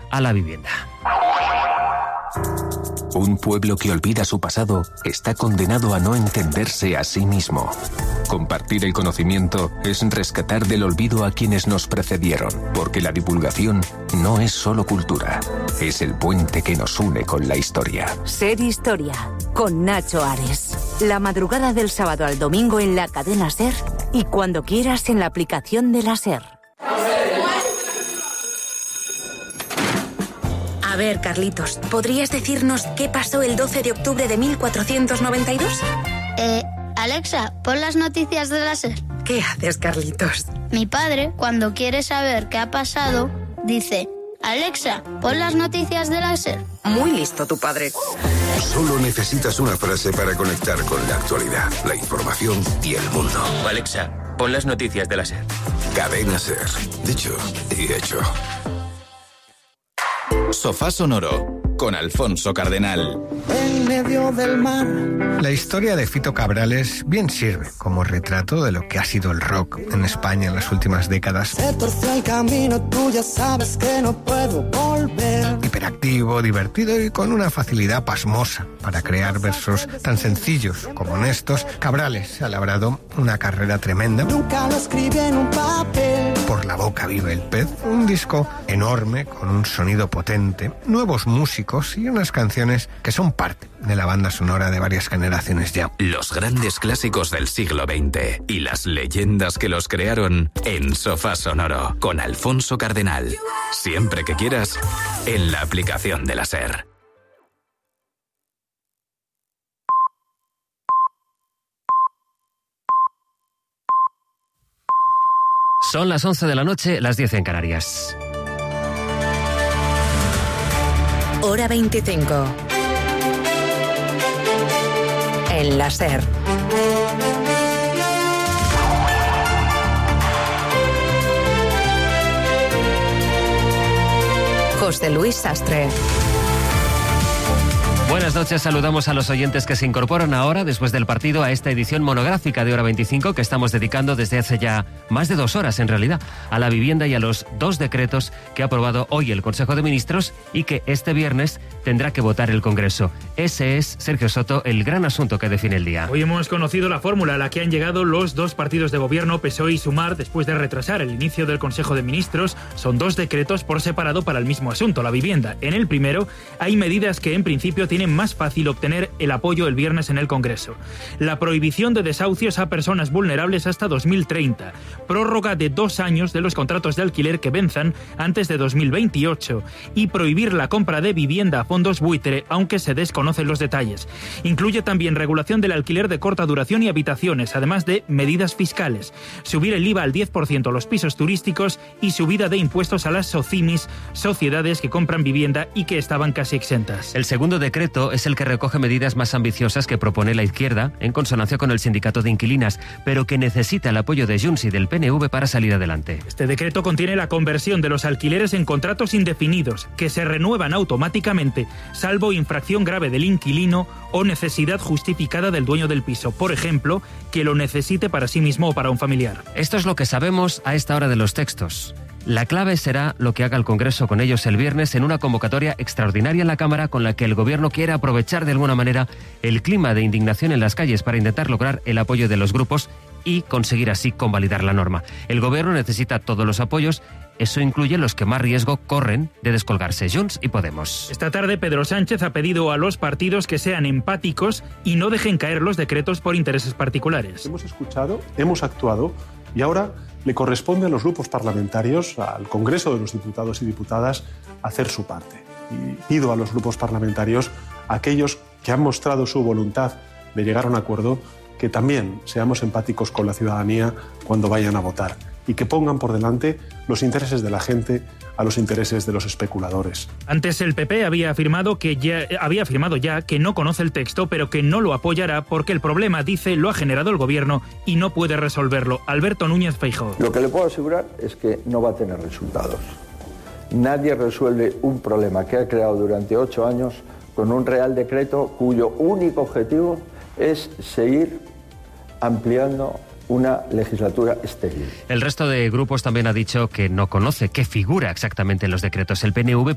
a la vivienda. Un pueblo que olvida su pasado está condenado a no entenderse a sí mismo. Compartir el conocimiento es rescatar del olvido a quienes nos precedieron, porque la divulgación no es solo cultura, es el puente que nos une con la historia. Ser Historia, con Nacho Ares. La madrugada del sábado al domingo en la cadena SER y cuando quieras en la aplicación de la SER. A ver, Carlitos, ¿podrías decirnos qué pasó el 12 de octubre de 1492? Alexa, pon las noticias de la SER. ¿Qué haces, Carlitos? Mi padre, cuando quiere saber qué ha pasado, dice: Alexa, pon las noticias de la SER. Muy listo tu padre. Solo necesitas una frase para conectar con la actualidad, la información y el mundo. Alexa, pon las noticias de la SER. Cadena SER. Dicho y hecho. Sofá Sonoro, con Alfonso Cardenal. En medio del mar. La historia de Fito Cabrales bien sirve como retrato de lo que ha sido el rock en España en las últimas décadas. Se torció el camino, tú ya sabes que no puedo volver. Hiperactivo, divertido y con una facilidad pasmosa para crear versos tan sencillos como honestos, Cabrales ha labrado una carrera tremenda. Nunca lo escribí en un papel. Por la boca vive el pez, un disco enorme con un sonido potente, nuevos músicos y unas canciones que son parte de la banda sonora de varias generaciones ya. Los grandes clásicos del siglo XX y las leyendas que los crearon en Sofá Sonoro, con Alfonso Cardenal. Siempre que quieras, en la aplicación de la SER. Son las 11 de la noche, las 10 en Canarias. Hora 25. En la SER. José Luis Sastre. Buenas noches, saludamos a los oyentes que se incorporan ahora, después del partido, a esta edición monográfica de Hora 25 que estamos dedicando desde hace ya más de 2 horas, en realidad, a la vivienda y a los 2 decretos que ha aprobado hoy el Consejo de Ministros y que este viernes tendrá que votar el Congreso. Ese es, Sergio Soto, el gran asunto que define el día. Hoy hemos conocido la fórmula a la que han llegado los 2 partidos de gobierno, PSOE y Sumar, después de retrasar el inicio del Consejo de Ministros. Son 2 decretos por separado para el mismo asunto, la vivienda. En el primero hay medidas que en principio tienen más fácil obtener el apoyo el viernes en el Congreso. La prohibición de desahucios a personas vulnerables hasta 2030, prórroga de 2 años de los contratos de alquiler que venzan antes de 2028 y prohibir la compra de vivienda a fondos buitre, aunque se desconocen los detalles. Incluye también regulación del alquiler de corta duración y habitaciones, además de medidas fiscales, subir el IVA al 10% a los pisos turísticos y subida de impuestos a las SOCIMIS, sociedades que compran vivienda y que estaban casi exentas. El segundo decreto es el que recoge medidas más ambiciosas que propone la izquierda, en consonancia con el sindicato de inquilinas, pero que necesita el apoyo de Junts y del PNV para salir adelante. Este decreto contiene la conversión de los alquileres en contratos indefinidos, que se renuevan automáticamente, salvo infracción grave del inquilino o necesidad justificada del dueño del piso, por ejemplo, que lo necesite para sí mismo o para un familiar. Esto es lo que sabemos a esta hora de los textos. La clave será lo que haga el Congreso con ellos el viernes en una convocatoria extraordinaria en la Cámara con la que el Gobierno quiere aprovechar de alguna manera el clima de indignación en las calles para intentar lograr el apoyo de los grupos y conseguir así convalidar la norma. El Gobierno necesita todos los apoyos. Eso incluye los que más riesgo corren de descolgarse, Junts y Podemos. Esta tarde Pedro Sánchez ha pedido a los partidos que sean empáticos y no dejen caer los decretos por intereses particulares. Hemos escuchado, hemos actuado y ahora le corresponde a los grupos parlamentarios, al Congreso de los Diputados y Diputadas, hacer su parte. Y pido a los grupos parlamentarios, a aquellos que han mostrado su voluntad de llegar a un acuerdo, que también seamos empáticos con la ciudadanía cuando vayan a votar y que pongan por delante los intereses de la gente a los intereses de los especuladores. Antes el PP había afirmado ya que no conoce el texto, pero que no lo apoyará porque el problema, dice, lo ha generado el Gobierno y no puede resolverlo. Alberto Núñez Feijóo. Lo que le puedo asegurar es que no va a tener resultados. Nadie resuelve un problema que ha creado durante 8 años con un Real Decreto cuyo único objetivo es seguir ampliando una legislatura estéril. El resto de grupos también ha dicho que no conoce qué figura exactamente en los decretos. El PNV